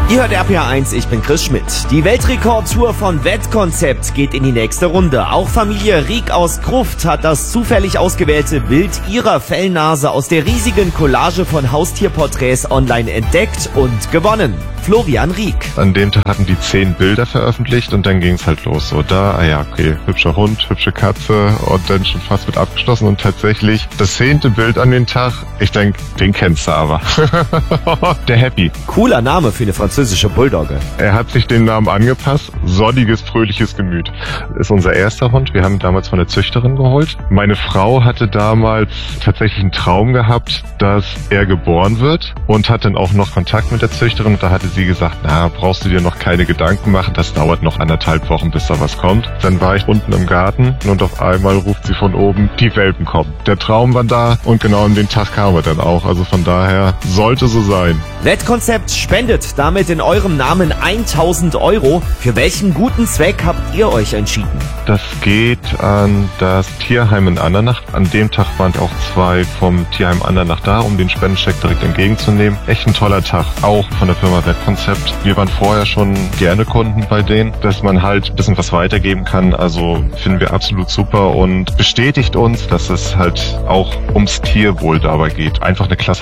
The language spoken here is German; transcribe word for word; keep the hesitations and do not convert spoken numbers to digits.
Ihr hört R P R eins, ich bin Chris Schmidt. Die Weltrekordtour von Wettkonzept geht in die nächste Runde. Auch Familie Rieck aus Gruft hat das zufällig ausgewählte Bild ihrer Fellnase aus der riesigen Collage von Haustierporträts online entdeckt und gewonnen. Florian Rieck. An dem Tag hatten die zehn Bilder veröffentlicht und dann ging es halt los. So da, ah ja, okay, hübscher Hund, hübsche Katze und dann schon fast mit abgeschlossen. Und tatsächlich das zehnte Bild an den Tag, ich denke, den kennst du aber. Der Happy. Cooler Name für eine französische Bulldogge. Er hat sich dem Namen angepasst. Sonniges, fröhliches Gemüt. Ist unser erster Hund. Wir haben ihn damals von der Züchterin geholt. Meine Frau hatte damals tatsächlich einen Traum gehabt, dass er geboren wird und hat dann auch noch Kontakt mit der Züchterin. Und da hatte sie gesagt, na, brauchst du dir noch keine Gedanken machen. Das dauert noch anderthalb Wochen, bis da was kommt. Dann war ich unten im Garten und auf einmal ruft sie von oben, die Welpen kommen. Der Traum war da und genau an den Tag kam er dann auch. Also von daher sollte so sein. Wettkonzept spendet damit in eurem Namen tausend Euro. Für welchen guten Zweck habt ihr euch entschieden? Das geht an das Tierheim in Andernach. An dem Tag waren auch zwei vom Tierheim Andernach da, um den Spendencheck direkt entgegenzunehmen. Echt ein toller Tag, auch von der Firma Wettkonzept. Wir waren vorher schon gerne Kunden bei denen, dass man halt ein bisschen was weitergeben kann. Also finden wir absolut super und bestätigt uns, dass es halt auch ums Tierwohl dabei geht. Einfach eine klasse